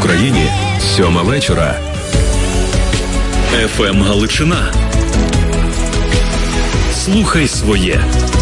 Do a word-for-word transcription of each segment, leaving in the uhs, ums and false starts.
Україні сьома вечора. еф ем Галичина. Слухай своє.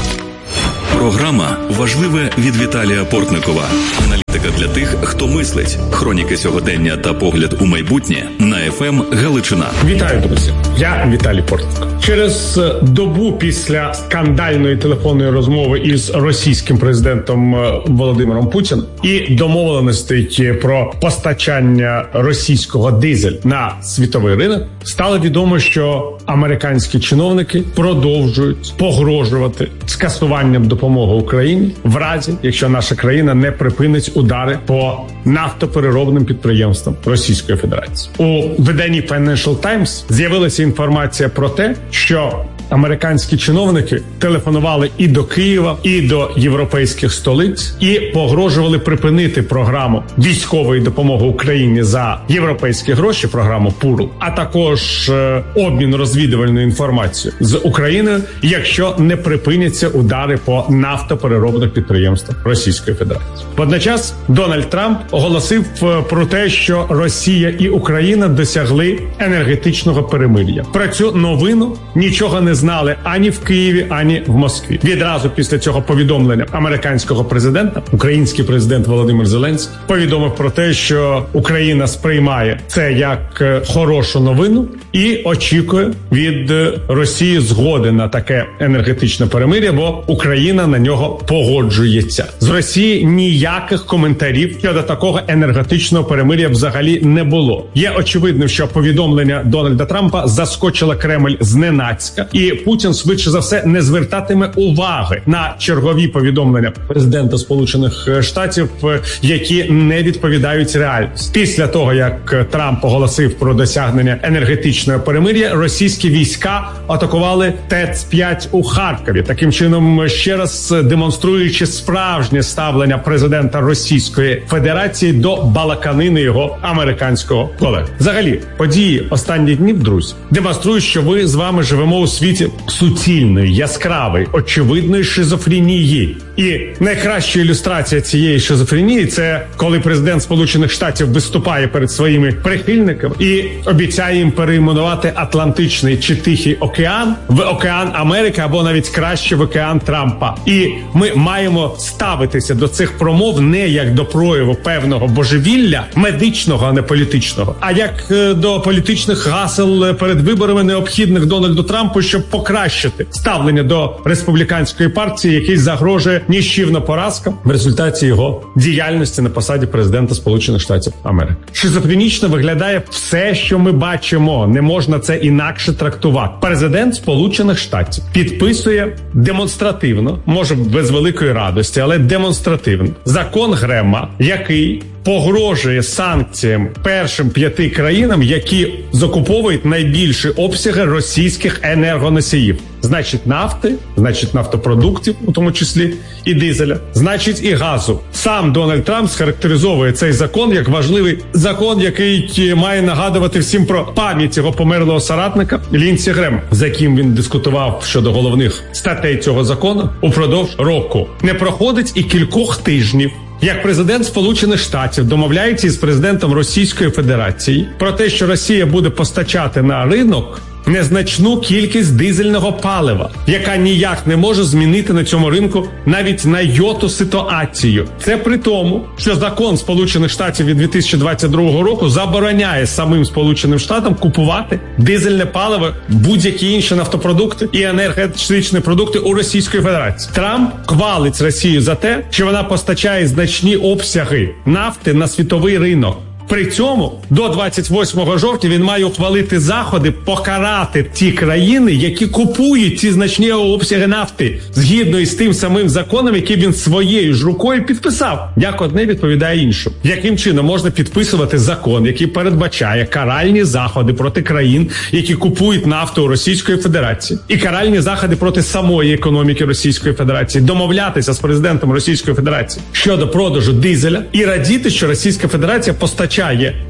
Програма «Важливе» від Віталія Портникова. Аналітика для тих, хто мислить. Хроніки сьогодення та погляд у майбутнє на еф ем Галичина. Вітаю, друзі. Я Віталій Портников. Через добу після скандальної телефонної розмови із російським президентом Володимиром Путіним і домовленостей про постачання російського дизель на світовий ринок, стало відомо, що американські чиновники продовжують погрожувати скасуванням допомоги Україні в разі, якщо наша країна не припинить удари по нафтопереробним підприємствам Російської Федерації. У виданні Financial Times з'явилася інформація про те, що американські чиновники телефонували і до Києва, і до європейських столиць і погрожували припинити програму військової допомоги Україні за європейські гроші, програму пурл, а також е, обмін розвідувальною інформацією з Україною, якщо не припиняться удари по нафтопереробних підприємствах Російської Федерації. Водночас Дональд Трамп оголосив про те, що Росія і Україна досягли енергетичного перемир'я. Про цю новину нічого не знали ані в Києві, ані в Москві. Відразу після цього повідомлення американського президента, український президент Володимир Зеленський повідомив про те, що Україна сприймає це як хорошу новину і очікує від Росії згоди на таке енергетичне перемир'я, бо Україна на нього погоджується. З Росії ніяких коментарів щодо такого енергетичного перемир'я взагалі не було. Є очевидним, що повідомлення Дональда Трампа заскочило Кремль зненацька, і Путін, швидше за все, не звертатиме уваги на чергові повідомлення президента Сполучених Штатів, які не відповідають реальності. Після того, як Трамп оголосив про досягнення енергетичного перемир'я, російські війська атакували ТЕЦ п'ять у Харкові, таким чином ще раз демонструючи справжнє ставлення президента Російської Федерації до балаканини його американського колеги. Взагалі, події останніх днів, друзі, демонструють, що ви з вами живемо у світі суцільної, яскравої, очевидної шизофренії. І найкраща ілюстрація цієї шизофренії – це коли президент Сполучених Штатів виступає перед своїми прихильниками і обіцяє їм перейменувати Атлантичний чи Тихий океан в океан Америки, або навіть краще в океан Трампа. І ми маємо ставитися до цих промов не як до прояву певного божевілля, медичного, а не політичного, а як до політичних гасел перед виборами, необхідних Дональду Трампу, щоб покращити ставлення до республіканської партії, який загрожує ніщівна поразка в результаті його діяльності на посаді президента Сполучених Штатів Америки. Шизофренічно виглядає все, що ми бачимо. Не можна це інакше трактувати. Президент Сполучених Штатів підписує демонстративно, може без великої радості, але демонстративно, закон Грема, який погрожує санкціям першим п'яти країнам, які закуповують найбільші обсяги російських енергоносіїв. Значить, нафти, значить, нафтопродуктів, у тому числі і дизеля, значить, і газу. Сам Дональд Трамп схарактеризовує цей закон як важливий закон, який має нагадувати всім про пам'ять його померлого соратника Лінсі Грема, з яким він дискутував щодо головних статей цього закону упродовж року. Не проходить і кількох тижнів, як президент Сполучених Штатів домовляється із президентом Російської Федерації про те, що Росія буде постачати на ринок незначну кількість дизельного палива, яка ніяк не може змінити на цьому ринку навіть на йоту ситуацію. Це при тому, що закон Сполучених Штатів від дві тисячі двадцять другого року забороняє самим Сполученим Штатам купувати дизельне паливо, будь-які інші нафтопродукти і енергетичні продукти у Російської Федерації. Трамп хвалить Росію за те, що вона постачає значні обсяги нафти на світовий ринок. При цьому до двадцять восьмого жовтня він має ухвалити заходи покарати ті країни, які купують ці значні обсяги нафти, згідно із тим самим законом, який він своєю ж рукою підписав. Як одне відповідає іншому. Яким чином можна підписувати закон, який передбачає каральні заходи проти країн, які купують нафту у Російської Федерації, і каральні заходи проти самої економіки Російської Федерації, домовлятися з президентом Російської Федерації щодо продажу дизеля і радіти, що Російська Федерація постачає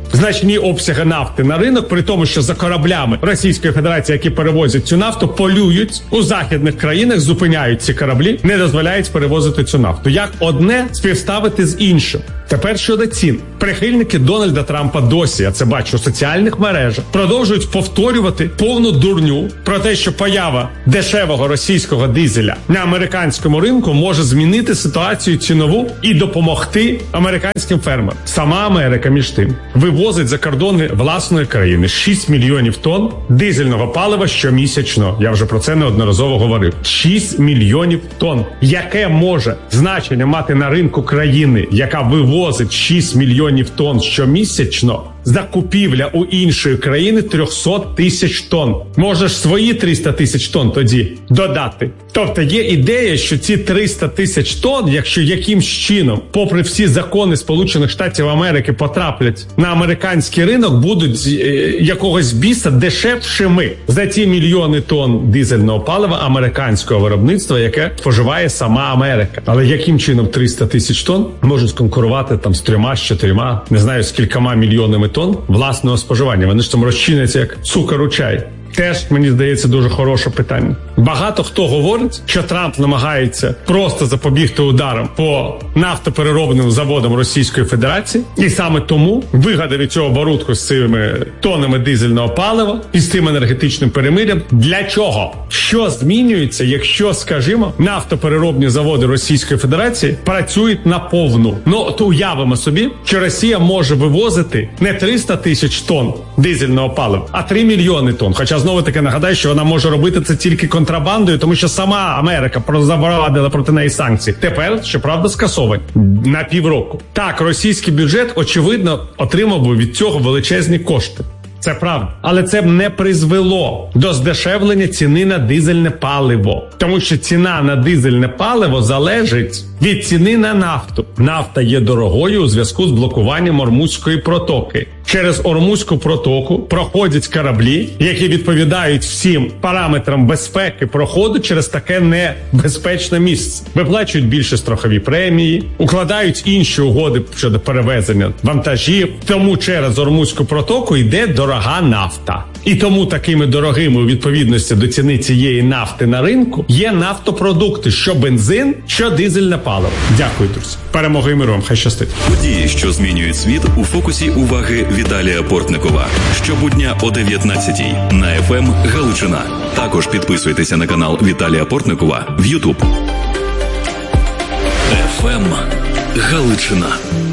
значні обсяги нафти на ринок, при тому, що за кораблями Російської Федерації, які перевозять цю нафту, полюють у західних країнах, зупиняють ці кораблі, не дозволяють перевозити цю нафту. Як одне співставити з іншим? Тепер щодо цін. Прихильники Дональда Трампа досі, я це бачу у соціальних мережах, продовжують повторювати повну дурню про те, що поява дешевого російського дизеля на американському ринку може змінити ситуацію цінову і допомогти американським фермерам. Сама Америка, між тим, вивозить за кордони власної країни шість мільйонів тонн дизельного палива щомісячно. Я вже про це неодноразово говорив. шість мільйонів тонн. Яке може значення мати на ринку країни, яка вивозить шість мільйонів тонн щомісячно, закупівля у іншої країни триста тисяч тонн? Можеш свої триста тисяч тонн тоді додати. Тобто є ідея, що ці триста тисяч тонн, якщо якимсь чином, попри всі закони Сполучених Штатів Америки, потраплять на американський ринок, будуть е, якогось біса дешевшими за ті мільйони тонн дизельного палива американського виробництва, яке споживає сама Америка. Але яким чином триста тисяч тонн можуть конкурувати там з трьома, з чотирма, не знаю, з кількома мільйонами тонн власного споживання? Вони ж там розчиняться як цукор у чай. Теж, мені здається, дуже хороше питання. Багато хто говорить, що Трамп намагається просто запобігти ударам по нафтопереробним заводам Російської Федерації, і саме тому вигадав цю оборудку з цими тоннами дизельного палива і з цим енергетичним перемир'ям. Для чого? Що змінюється, якщо, скажімо, нафтопереробні заводи Російської Федерації працюють на повну? Ну, то уявимо собі, що Росія може вивозити не триста тисяч тонн дизельного палива, а три мільйони тонн. Хоча, знову-таки, нагадаю, що вона може робити це тільки контрабандою, тому що сама Америка запровадила проти неї санкції. Тепер, щоправда, скасовані на півроку. Так, російський бюджет, очевидно, отримав би від цього величезні кошти. Це правда. Але це б не призвело до здешевлення ціни на дизельне паливо. Тому що ціна на дизельне паливо залежить від ціни на нафту. Нафта є дорогою у зв'язку з блокуванням Ормузької протоки. Через Ормузьку протоку проходять кораблі, які відповідають всім параметрам безпеки проходу через таке небезпечне місце. Виплачують більше страхові премії, укладають інші угоди щодо перевезення вантажів. Тому через Ормузьку протоку йде дорога нафта. І тому такими дорогими у відповідності до ціни цієї нафти на ринку є нафтопродукти, що бензин, що дизельне паливо. Дякую, друзі. Перемоги і миру вам. Хай щастить. Події, що змінюють світ, у фокусі уваги Віталія Портникова. Щобудня о дев'ятнадцятій на еф ем Галичина. Також підписуйтеся на канал Віталія Портникова в Ютуб. еф ем Галичина.